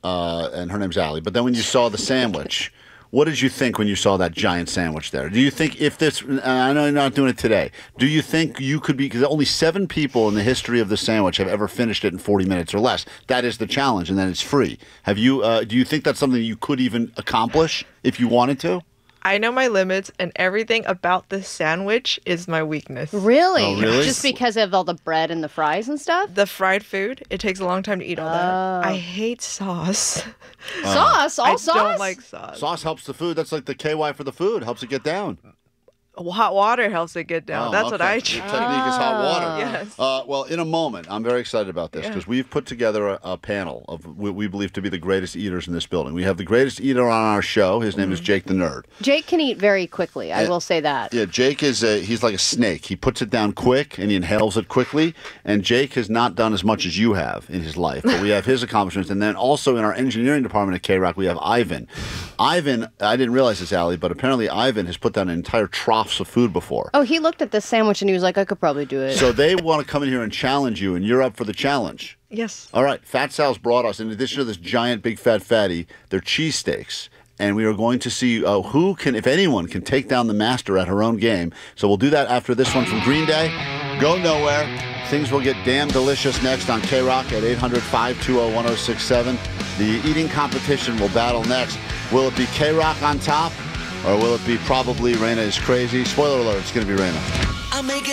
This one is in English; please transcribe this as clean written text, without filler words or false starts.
and her name's Allie. But then when you saw the sandwich, what did you think when you saw that giant sandwich there? Do you think if this, I know you're not doing it today, do you think you could be, because only 7 people in the history of the sandwich have ever finished it in 40 minutes or less. That is the challenge, and then it's free. Have you, do you think that's something you could even accomplish if you wanted to? I know my limits, and everything about this sandwich is my weakness. Really? Oh, really? Just because of all the bread and the fries and stuff? The fried food, it takes a long time to eat all that. I hate sauce. Sauce? All sauce? I don't like sauce. Sauce helps the food. That's like the KY for the food. Helps it get down. Hot water helps it get down. That's what I Your choose. technique is hot water. Yes. Well, in a moment, I'm very excited about this because we've put together a panel of what we believe to be the greatest eaters in this building. We have the greatest eater on our show. His name is Jake the Nerd. Jake can eat very quickly. I will say that. Yeah, Jake is he's like a snake. He puts it down quick and he inhales it quickly. And Jake has not done as much as you have in his life, but we have his accomplishments. And then also in our engineering department at K-Rock, we have Ivan. Ivan, I didn't realize this, Allie, but apparently Ivan has put down entire troughs of food before. Oh, he looked at this sandwich and he was like, I could probably do it. So they want to come in here and challenge you, and you're up for the challenge. Yes. All right, Fat Sal's brought us, in addition to this giant big fat fatty, they're cheesesteaks. And we are going to see who can, if anyone, can take down the master at her own game. So we'll do that after this one from Green Day. Go nowhere. Things will get damn delicious next on K-Rock at 800-520-1067. The eating competition will battle next. Will it be K-Rock on top? Or will it be probably Raina is crazy? Spoiler alert, it's going to be Raina.